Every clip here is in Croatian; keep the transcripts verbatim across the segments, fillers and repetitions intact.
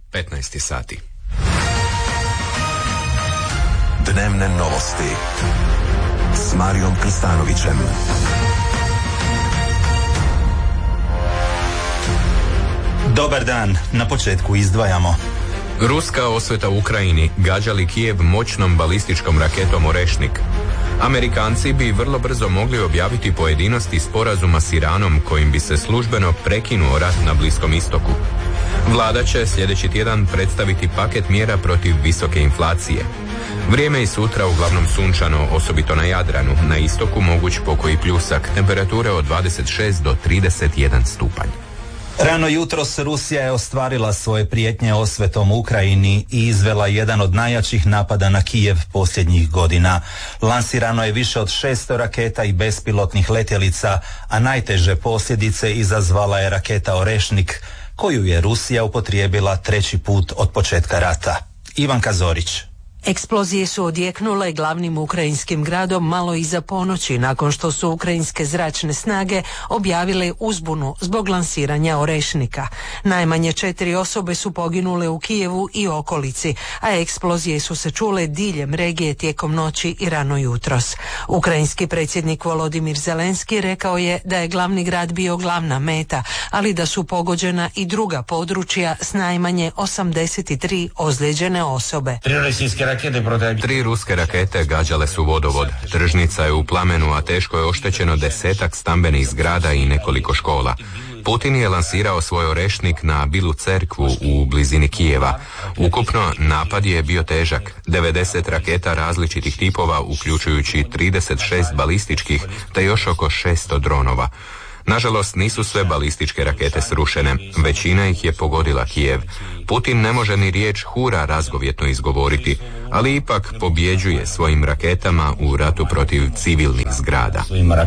petnaest sati. Dnevne novosti s Marijom Krstanovićem. Dobar dan, na početku izdvajamo. Ruska osveta u Ukrajini, gađa li Kijev moćnom balističkom raketom Orešnik? Amerikanci bi vrlo brzo mogli objaviti pojedinosti sporazuma s Iranom kojim bi se službeno prekinuo rat na Bliskom istoku. Vlada će sljedeći tjedan predstaviti paket mjera protiv visoke inflacije. Vrijeme i sutra uglavnom sunčano, osobito na Jadranu, na istoku moguć pokoji pljusak, temperature od dvadeset šest do trideset jedan stupanj. Rano jutros Rusija je ostvarila svoje prijetnje osvetom Ukrajini i izvela jedan od najjačih napada na Kijev posljednjih godina. Lansirano je više od šesto raketa i bespilotnih letjelica, a najteže posljedice izazvala je raketa Orešnik, koju je Rusija upotrijebila treći put od početka rata. Ivanka Zorić. Eksplozije su odjeknule glavnim ukrajinskim gradom malo iza ponoći nakon što su ukrajinske zračne snage objavile uzbunu zbog lansiranja Orešnika. Najmanje četiri osobe su poginule u Kijevu i okolici, a eksplozije su se čule diljem regije tijekom noći i rano jutros. Ukrajinski predsjednik Volodimir Zelenski rekao je da je glavni grad bio glavna meta, ali da su pogođena i druga područja s najmanje osamdeset tri ozlijeđene osobe. Tri ruske rakete gađale su vodovod. Tržnica je u plamenu, a teško je oštećeno desetak stambenih zgrada i nekoliko škola. Putin je lansirao svoj Orešnik na Bilu cerkvu u blizini Kijeva. Ukupno napad je bio težak. devedeset raketa različitih tipova, uključujući trideset šest balističkih, te još oko šesto dronova. Nažalost, nisu sve balističke rakete srušene. Većina ih je pogodila Kijev. Putin ne može ni riječ hura razgovjetno izgovoriti, ali ipak pobjeđuje svojim raketama u ratu protiv civilnih zgrada.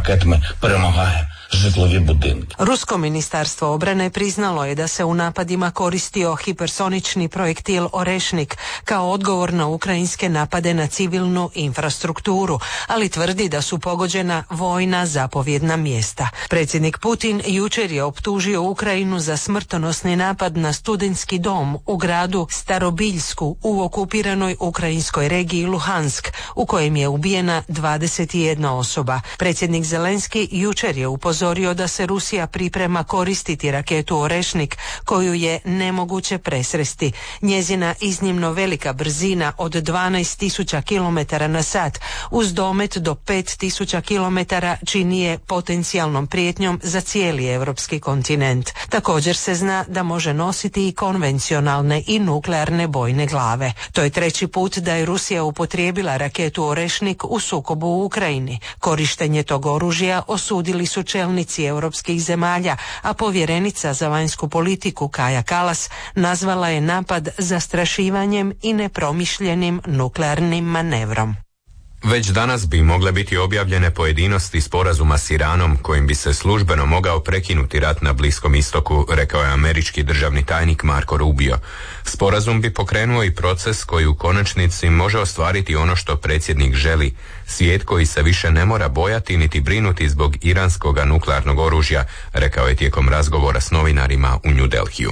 Rusko ministarstvo obrane priznalo je da se u napadima koristio hipersonični projektil Orešnik kao odgovor na ukrajinske napade na civilnu infrastrukturu, ali tvrdi da su pogođena vojna zapovjedna mjesta. Predsjednik Putin jučer je optužio Ukrajinu za smrtonosni napad na studentski dom u gradu Starobiljsku u okupiranoj ukrajinskoj regiji Luhansk, u kojem je ubijena dvadeset jedna osoba. Predsjednik Zelenski jučer je upozorio da se Rusija priprema koristiti raketu Orešnik, koju je nemoguće presresti. Njezina iznimno velika brzina od dvanaest tisuća kilometara na sat uz domet do pet tisuća kilometara čini je potencijalnom prijetnjom za cijeli europski kontinent. Također se zna da može nositi i konvencionalne i nuklearne bojne glave. To je treći put da je Rusija upotrijebila raketu Orešnik u sukobu u Ukrajini. Korištenje tog oružja osudili su čelnici europskih zemalja, a povjerenica za vanjsku politiku Kaja Kallas nazvala je napad zastrašivanjem i nepromišljenim nuklearnim manevrom. Već danas bi mogle biti objavljene pojedinosti sporazuma s Iranom kojim bi se službeno mogao prekinuti rat na Bliskom istoku, rekao je američki državni tajnik Marco Rubio. Sporazum bi pokrenuo i proces koji u konačnici može ostvariti ono što predsjednik želi, svijet koji se više ne mora bojati niti brinuti zbog iranskog nuklearnog oružja, rekao je tijekom razgovora s novinarima u New Delhiju.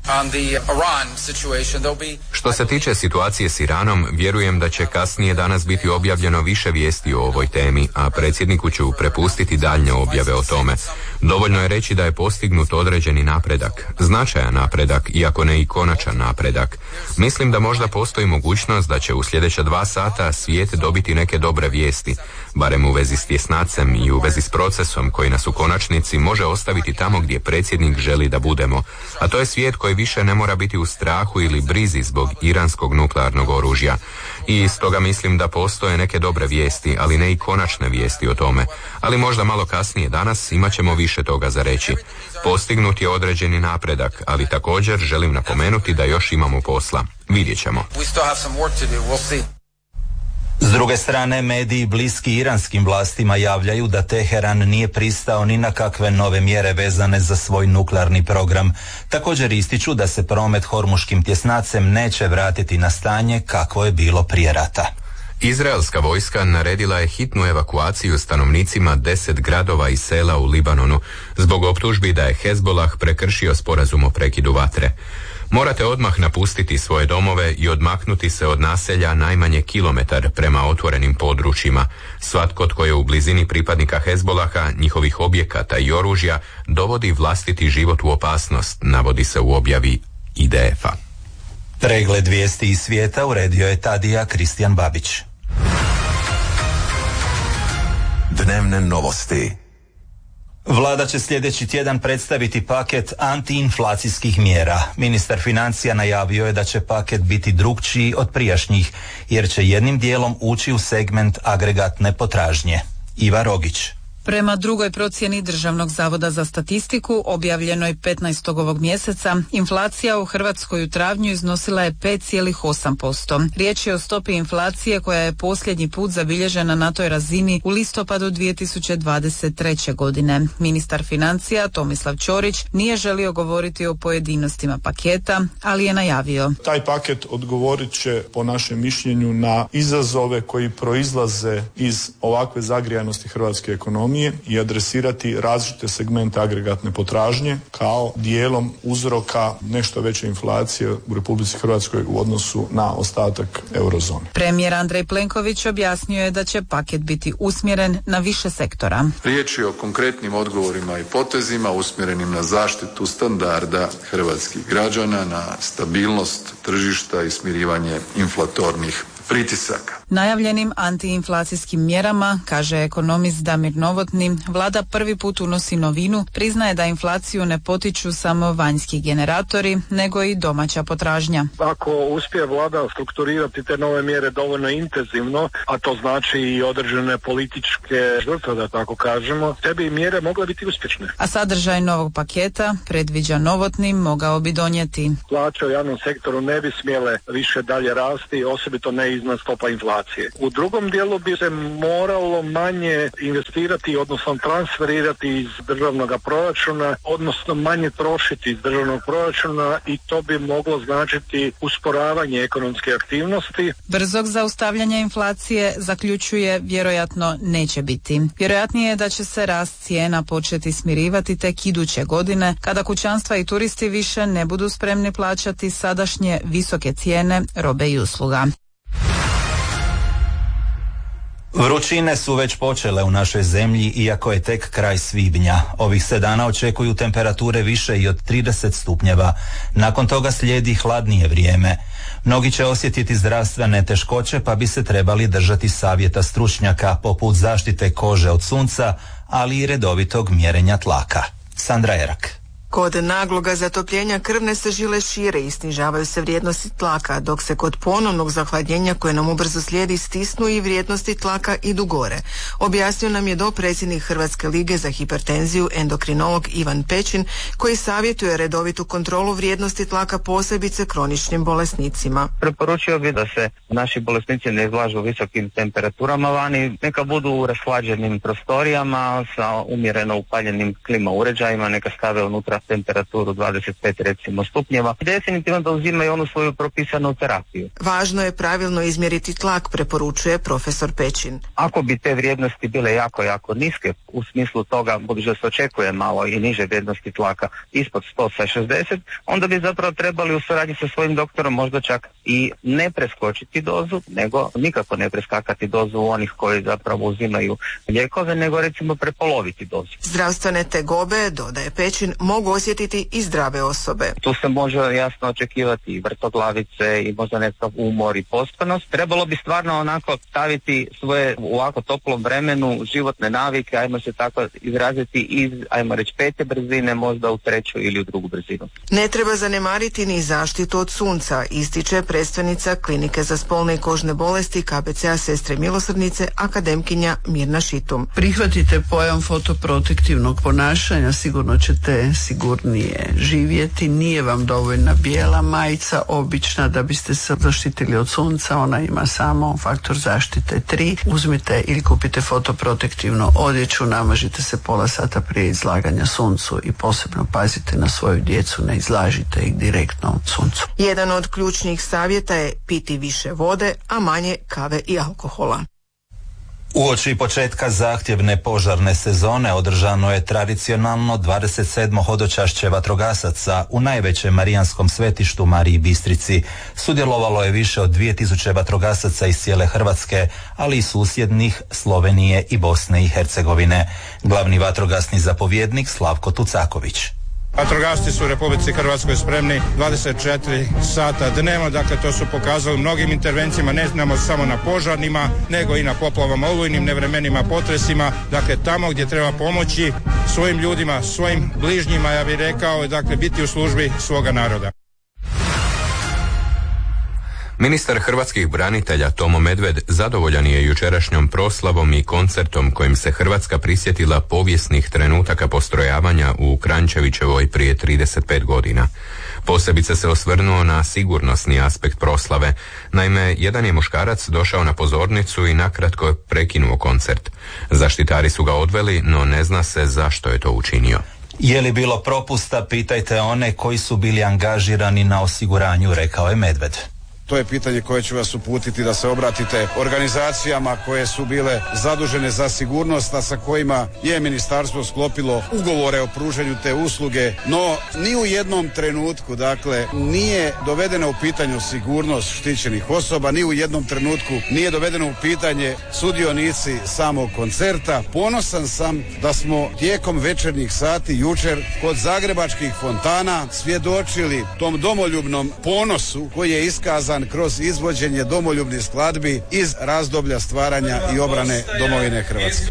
Što se tiče situacije s Iranom, vjerujem da će kasnije danas biti objavljeno više vijesti o ovoj temi, a predsjedniku ću prepustiti daljnje objave o tome. Dovoljno je reći da je postignut određeni napredak, značajan napredak, iako ne i konačan napredak. Mislim da možda postoji mogućnost da će u sljedeća dva sata svijet dobiti neke dobre vijesti, barem u vezi s tjesnacem i u vezi s procesom koji nas u konačnici može ostaviti tamo gdje predsjednik želi da budemo, a to je svijet koji više ne mora biti u strahu ili brizi zbog iranskog nuklearnog oružja. I stoga mislim da postoje neke dobre vijesti, ali ne i konačne vijesti o tome. Ali možda malo kasnije danas imat ćemo više toga za reći. Postignut je određeni napredak, ali također želim napomenuti da još imamo posla. Vidjet ćemo. S druge strane, mediji bliski iranskim vlastima javljaju da Teheran nije pristao ni na kakve nove mjere vezane za svoj nuklearni program. Također ističu da se promet hormuškim tjesnacem neće vratiti na stanje kakvo je bilo prije rata. Izraelska vojska naredila je hitnu evakuaciju stanovnicima deset gradova i sela u Libanonu zbog optužbi da je Hezbolah prekršio sporazum o prekidu vatre. Morate odmah napustiti svoje domove i odmaknuti se od naselja najmanje kilometar prema otvorenim područjima. Svatko tko je u blizini pripadnika Hezbolaha, njihovih objekata i oružja, dovodi vlastiti život u opasnost, navodi se u objavi I D F-a. Pregled vijesti iz svijeta uredio je Tadija Kristijan Babić. Dnevne novosti. Vlada će sljedeći tjedan predstaviti paket antiinflacijskih mjera. Ministar financija najavio je da će paket biti drukčiji od prijašnjih, jer će jednim dijelom ući u segment agregatne potražnje. Iva Rogić. Prema drugoj procjeni Državnog zavoda za statistiku, objavljenoj petnaestog ovog mjeseca, inflacija u Hrvatskoj u travnju iznosila je pet zarez osam posto. Riječ je o stopi inflacije koja je posljednji put zabilježena na toj razini u listopadu dvije tisuće dvadeset treće. godine. Ministar financija Tomislav Ćorić nije želio govoriti o pojedinostima paketa, ali je najavio. Taj paket odgovorit će, po našem mišljenju, na izazove koji proizlaze iz ovakve zagrijanosti hrvatske ekonomije i adresirati različite segmente agregatne potražnje kao dijelom uzroka nešto veće inflacije u Republici Hrvatskoj u odnosu na ostatak eurozone. Premijer Andrej Plenković objasnio je da će paket biti usmjeren na više sektora. Riječ je o konkretnim odgovorima i potezima usmjerenim na zaštitu standarda hrvatskih građana, na stabilnost tržišta i smirivanje inflatornih pritisaka. Najavljenim antiinflacijskim mjerama, kaže ekonomist Damir Novotni, vlada prvi put unosi novinu, priznaje da inflaciju ne potiču samo vanjski generatori, nego i domaća potražnja. Ako uspije vlada strukturirati te nove mjere dovoljno intenzivno, a to znači i određene političke žrtve, da tako kažemo, te bi mjere mogle biti uspješne. A sadržaj novog paketa, predviđa Novotni, mogao bi donijeti. Plaće u javnom sektoru ne bi smjele više dalje rasti, osobito ne iznad stopa inflacije. U drugom dijelu bi se moralo manje investirati, odnosno transferirati iz državnog proračuna, odnosno manje trošiti iz državnog proračuna i to bi moglo značiti usporavanje ekonomske aktivnosti. Brzog zaustavljanja inflacije, zaključuje, vjerojatno neće biti. Vjerojatnije je da će se rast cijena početi smirivati tek iduće godine, kada kućanstva i turisti više ne budu spremni plaćati sadašnje visoke cijene robe i usluga. Vrućine su već počele u našoj zemlji, iako je tek kraj svibnja. Ovih se dana očekuju temperature više i od trideset stupnjeva. Nakon toga slijedi hladnije vrijeme. Mnogi će osjetiti zdravstvene teškoće, pa bi se trebali držati savjeta stručnjaka, poput zaštite kože od sunca, ali i redovitog mjerenja tlaka. Sandra Erak. Kod nagloga zatopljenja krvne se žile šire i snižavaju se vrijednosti tlaka, dok se kod ponovnog zahladnjenja koje nam ubrzo slijedi stisnu i vrijednosti tlaka idu gore. Objasnio nam je dopredsjednik Hrvatske lige za hipertenziju endokrinolog Ivan Pećin, koji savjetuje redovitu kontrolu vrijednosti tlaka posebice kroničnim bolesnicima. Preporučio bi da se naši bolesnici ne izlažu visokim temperaturama vani, neka budu u rashlađenim prostorijama sa umjereno upaljenim klima uređajima, neka stave unutra temperaturu dvadeset pet recimo stupnjeva i definitivno da uzimaju onu svoju propisanu terapiju. Važno je pravilno izmjeriti tlak, preporučuje profesor Pećin. Ako bi te vrijednosti bile jako, jako niske, u smislu toga, budući da se očekuje malo i niže vrijednosti tlaka ispod sto sa šezdeset, onda bi zapravo trebali u suradnji sa svojim doktorom možda čak i ne preskočiti dozu, nego nikako ne preskakati dozu onih koji zapravo uzimaju lijekove, nego recimo prepoloviti dozu. Zdravstvene tegobe, dodaje Pećin, mogu osjetiti i zdrave osobe. Tu se može jasno očekivati i vrtoglavice i možda nekakav umor i pospanost. Trebalo bi stvarno onako staviti svoje u ovako toplom vremenu životne navike, ajmo se tako izraziti, iz, ajmo reći, pete brzine možda u treću ili u drugu brzinu. Ne treba zanemariti ni zaštitu od sunca, ističe predstojnica Klinike za spolne i kožne bolesti K B C-a Sestre milosrdnice, akademkinja Mirna Šitum. Prihvatite pojam fotoprotektivnog ponašanja, sigurno ćete sigurnije živjeti. Nije vam dovoljna bijela majica obična da biste se zaštitili od sunca, ona ima samo faktor zaštite tri. Uzmite ili kupite fotoprotektivnu odjeću, namažite se pola sata prije izlaganja suncu i posebno pazite na svoju djecu, ne izlažite ih direktno suncu. Jedan od ključnih savjeta je piti više vode, a manje kave i alkohola. Uoči početka zahtjevne požarne sezone održano je tradicionalno dvadeset sedmo hodočašće vatrogasaca u najvećem marijanskom svetištu Mariji Bistrici. Sudjelovalo je više od dvije tisuće vatrogasaca iz cijele Hrvatske, ali i susjednih Slovenije i Bosne i Hercegovine. Glavni vatrogasni zapovjednik Slavko Tucaković. Vatrogasci su u Republici Hrvatskoj spremni dvadeset četiri sata dnevno, dakle to su pokazali mnogim intervencijama, ne znamo samo na požarnima, nego i na poplavama, olujnim nevremenima, potresima, dakle tamo gdje treba pomoći svojim ljudima, svojim bližnjima, ja bih rekao, dakle biti u službi svoga naroda. Ministar hrvatskih branitelja Tomo Medved zadovoljan je jučerašnjom proslavom i koncertom kojim se Hrvatska prisjetila povijesnih trenutaka postrojavanja u Kranjčevićevoj prije trideset pet godina. Posebice se osvrnuo na sigurnosni aspekt proslave. Naime, jedan je muškarac došao na pozornicu i nakratko prekinuo koncert. Zaštitari su ga odveli, no ne zna se zašto je to učinio. Je li bilo propusta, pitajte one koji su bili angažirani na osiguranju, rekao je Medved. To je pitanje koje ću vas uputiti da se obratite organizacijama koje su bile zadužene za sigurnost, a sa kojima je ministarstvo sklopilo ugovore o pružanju te usluge, no ni u jednom trenutku, dakle, nije dovedena u pitanju sigurnost štićenih osoba, ni u jednom trenutku nije dovedeno u pitanje sudionici samog koncerta. Ponosan sam da smo tijekom večernjih sati jučer kod zagrebačkih fontana svjedočili tom domoljubnom ponosu koji je iskazan kroz izvođenje domoljubnih skladbi iz razdoblja stvaranja i obrane domovine Hrvatske.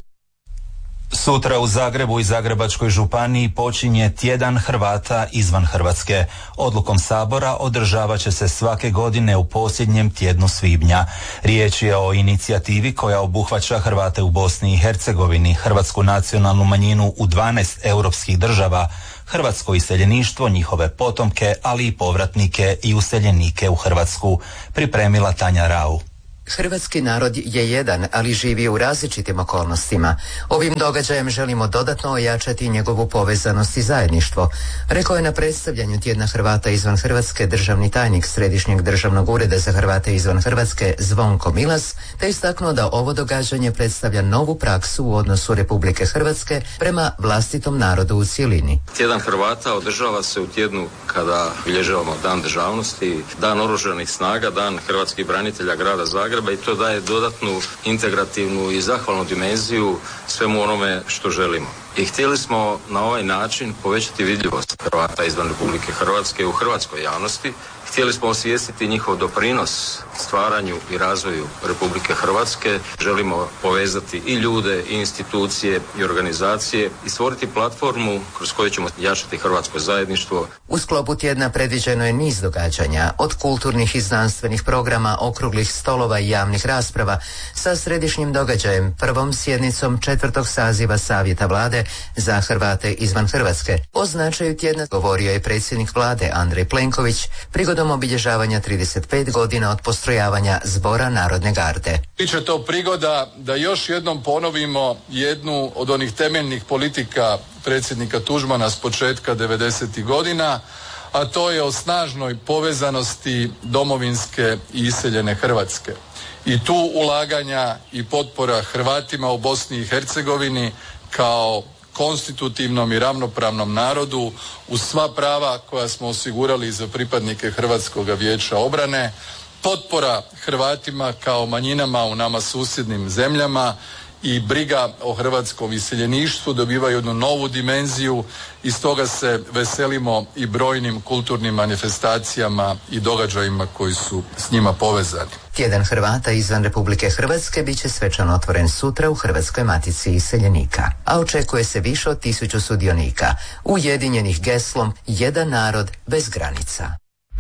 Sutra u Zagrebu i Zagrebačkoj županiji počinje tjedan Hrvata izvan Hrvatske. Odlukom Sabora održavat će se svake godine u posljednjem tjednu svibnja. Riječ je o inicijativi koja obuhvaća Hrvate u Bosni i Hercegovini, hrvatsku nacionalnu manjinu u dvanaest europskih država, hrvatsko iseljeništvo, njihove potomke, ali i povratnike i useljenike u Hrvatsku. Pripremila Tanja Rau. Hrvatski narod je jedan, ali živi u različitim okolnostima. Ovim događajem želimo dodatno ojačati njegovu povezanost i zajedništvo, rekao je na predstavljanju tjedna Hrvata izvan Hrvatske državni tajnik Središnjeg državnog ureda za Hrvate izvan Hrvatske Zvonko Milas, te istaknuo da ovo događanje predstavlja novu praksu u odnosu Republike Hrvatske prema vlastitom narodu u cjelini. Tjedan Hrvata održava se u tjednu kada bilježavamo Dan državnosti, Dan oružanih snaga, Dan hrvatskih branitelja grada Zagreba, i to daje dodatnu integrativnu i zahvalnu dimenziju svemu onome što želimo. I htjeli smo na ovaj način povećati vidljivost Hrvata izvan Republike Hrvatske u hrvatskoj javnosti. Htjeli smo osvijestiti njihov doprinos stvaranju i razvoju Republike Hrvatske. Želimo povezati i ljude, i institucije, i organizacije i stvoriti platformu kroz koju ćemo jačati hrvatsko zajedništvo. U sklopu tjedna predviđeno je niz događanja, od kulturnih i znanstvenih programa, okruglih stolova i javnih rasprava, sa središnjim događajem, prvom sjednicom četvrtog saziva Savjeta Vlade za Hrvate izvan Hrvatske. O značaju tjedna govorio je predsjednik Vlade Andrej Plenković prigodom obilježavanja trideset pet godina od postrojavanja Zbora Narodne garde. Biće to prigoda da još jednom ponovimo jednu od onih temeljnih politika predsjednika Tuđmana s početka devedesetih godina, a to je o snažnoj povezanosti domovinske i iseljene Hrvatske. I tu ulaganja i potpora Hrvatima u Bosni i Hercegovini kao konstitutivnom i ravnopravnom narodu uz sva prava koja smo osigurali za pripadnike Hrvatskog vijeća obrane, potpora Hrvatima kao manjinama u nama susjednim zemljama i briga o hrvatskom iseljeništvu dobivaju jednu novu dimenziju i stoga se veselimo i brojnim kulturnim manifestacijama i događajima koji su s njima povezani. Tjedan Hrvata izvan Republike Hrvatske bit će svečano otvoren sutra u Hrvatskoj matici iseljenika, a očekuje se više od tisuću sudionika, ujedinjenih geslom Jedan narod bez granica.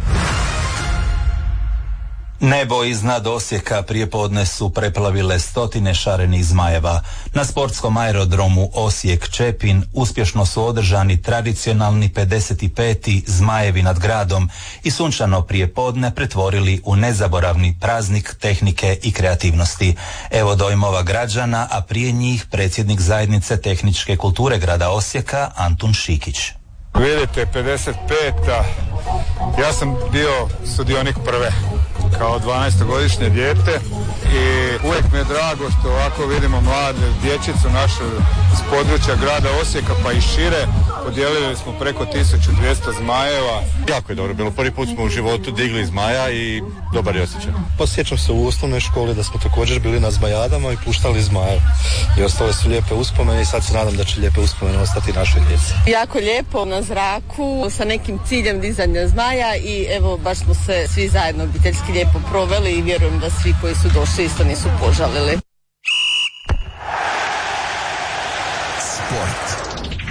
Nebo iznad Osijeka prijepodne su preplavile stotine šarenih zmajeva. Na sportskom aerodromu Osijek-Čepin uspješno su održani tradicionalni pedeset peti zmajevi nad gradom i sunčano prijepodne pretvorili u nezaboravni praznik tehnike i kreativnosti. Evo dojmova građana, a prije njih predsjednik zajednice tehničke kulture grada Osijeka Antun Šikić. Vidite, pedeset peta. Ja sam bio sudionik prve. Kao dvanaestogodišnje dijete i uvijek mi je drago što ovako vidimo mlade dječicu našu s područja grada Osijeka pa i šire. Podijelili smo preko tisuću dvjesto zmajeva. Jako je dobro bilo, prvi put smo u životu digli zmaja i dobar je osjećaj. Posjećam se u osnovnoj školi da smo također bili na zmajadama i puštali zmaje. I ostale su lijepe uspomene i sad se nadam da će lijepe uspomene ostati našoj djeci. Jako lijepo na zraku sa nekim ciljem dizanja zmaja i evo baš smo se svi zajedno obiteljski lijepo proveli i vjerujem da svi koji su došli isto nisu požalili. Sport.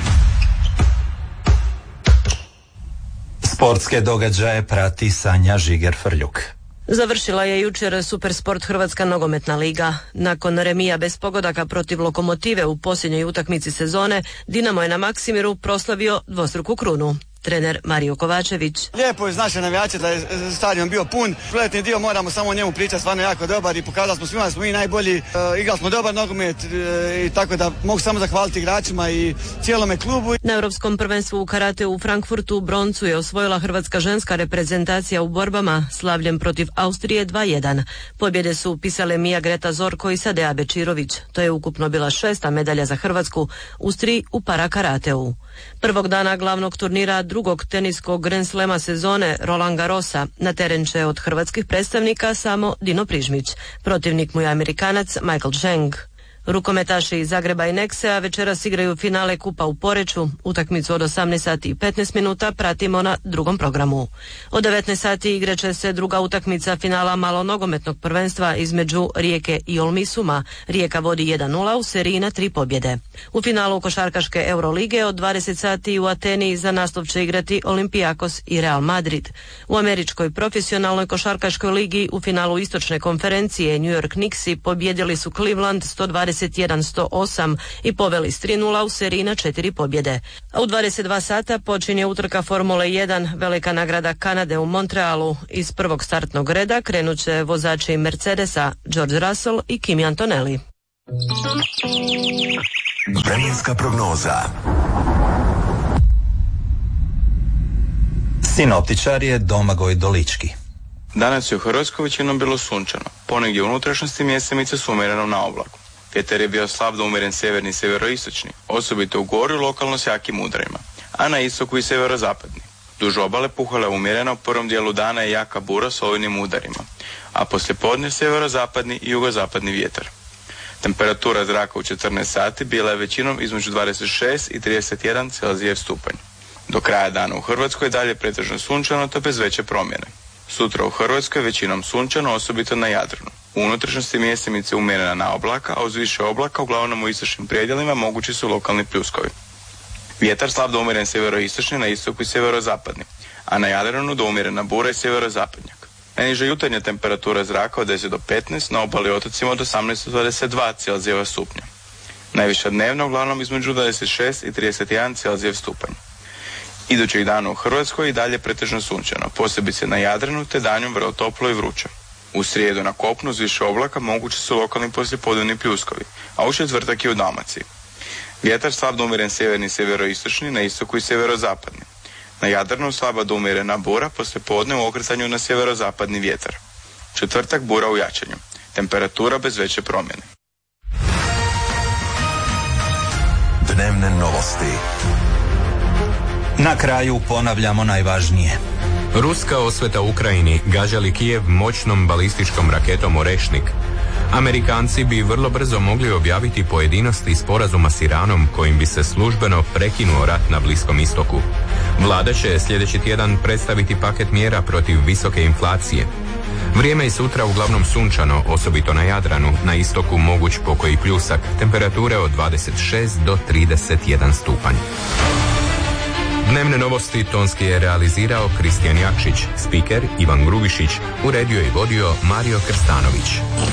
Sportske događaje prati Sanja Žiger-Frljuk. Završila je jučer Supersport Hrvatska nogometna liga. Nakon remija bez pogodaka protiv Lokomotive u posljednjoj utakmici sezone, Dinamo je na Maksimiru proslavio dvostruku krunu. Trener Mario Kovačević. Lijepo je znače navijače da je stadion bio pun. Proletni dio moramo samo o njemu pričati, stvarno jako dobar i pokazali smo svima da smo mi najbolji. E, igrali smo dobar nogomet e, i tako da mogu samo zahvaliti igračima i cijelome klubu. Na Europskom prvenstvu u karateu u Frankfurtu broncu je osvojila hrvatska ženska reprezentacija u borbama slavljem protiv Austrije dva jedan. Pobjede su upisale Mija Greta Zorko i Sadea Bečirović. To je ukupno bila šesta medalja za Hrvatsku, uz tri u parakarateu. Prvog dana glavnog turnira drugog teniskog Grand Slema sezone Roland Garrosa na teren će od hrvatskih predstavnika samo Dino Prižmić. Protivnik mu je Amerikanac Michael Cheng. Rukometaši iz Zagreba i Neksea večeras igraju finale kupa u Poreču. Utakmicu od osamnaest sati i petnaest minuta pratimo na drugom programu. Od devetnaest sati igraće se druga utakmica finala malonogometnog prvenstva između Rijeke i Olmisuma. Rijeka vodi jedan nula u seriji na tri pobjede. U finalu košarkaške Eurolige od dvadeset sati u Ateni za naslov će igrati Olympiakos i Real Madrid. U američkoj profesionalnoj košarkaškoj ligi u finalu istočne konferencije New York Knicksi pobjedili su Cleveland sto dvadeset jedan sto osam i poveli s tri nula u seriji na četiri pobjede. A u dvadeset dva sata počinje utrka Formule jedan, velika nagrada Kanade u Montrealu. Iz prvog startnog reda krenut će vozači Mercedesa George Russell i Kimi Antonelli. Vremenska prognoza. Sinoptičar je Domagoj Dolički. Danas je u Hrvatskoj većinom bilo sunčano, ponegdje u unutrašnjosti mjesemice s umjerenom na oblaku. Vjetar je bio slab do umjeren sjeverni i sjeveroistočni, osobito u gori lokalno s jakim udarima, a na istoku i sjeverozapadni. Duž obale puhala je umjerena, u prvom dijelu dana je jaka bura s olujnim udarima, a poslijepodne sjeverozapadni i jugozapadni vjetar. Temperatura zraka u četrnaest sati bila je većinom između dvadeset šest i trideset jedan Celzijev stupanj. Do kraja dana u Hrvatskoj dalje pretežno sunčano te bez veće promjene. Sutra u Hrvatskoj većinom sunčano, osobito na Jadranu. U unutrašnjosti mjesemice umjerena na oblaka, a uz više oblaka uglavnom u istočnim predjelima mogući su lokalni pljuskovi. Vjetar slab do umjeren sjeveroistočni, na istoku i sjeverozapadni, a na Jadranu do umjerena bura i sjeverozapadnjak. Najniža jutarnja temperatura zraka od deset do petnaest, na obali otocima od osamnaest do dvadeset dva Celzijeva stupnja. Najviša dnevna uglavnom između dvadeset šest i trideset jedan Celzijev stupanj. Idućeg dana u Hrvatskoj i dalje pretežno sunčano, posebice na Jadranu, te danjom vrlo toplo i vruće. U srijedu na kopnu uz više oblaka mogući su lokalni poslijepodnevni pljuskovi, a u četvrtak i u Dalmaciji. Vjetar slab do umjeren sjeverni i sjeveroistočni, na istoku i sjeverozapadni. Na Jadranu slaba do umjerena bura, poslijepodne u okretanju na sjeverozapadni vjetar. Četvrtak bura u jačanju. Temperatura bez veće promjene. Dnevne novosti. Na kraju ponavljamo najvažnije. Ruska osveta Ukrajini gađali Kijev moćnom balističkom raketom Orešnik. Amerikanci bi vrlo brzo mogli objaviti pojedinosti sporazuma s Iranom kojim bi se službeno prekinuo rat na Bliskom istoku. Vlada će sljedeći tjedan predstaviti paket mjera protiv visoke inflacije. Vrijeme je sutra uglavnom sunčano, osobito na Jadranu, na istoku moguć pokoji pljusak, temperature od dvadeset šest do trideset jedan stupanj. Dnevne novosti tonski je realizirao Kristijan Jakšić, spiker Ivan Grubišić, uredio i vodio Mario Krstanović.